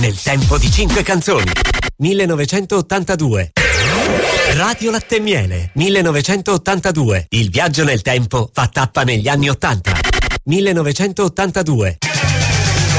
nel tempo di 5 canzoni. 1982. Radio Latte e Miele, 1982. Il viaggio nel tempo fa tappa negli anni 80. 1982.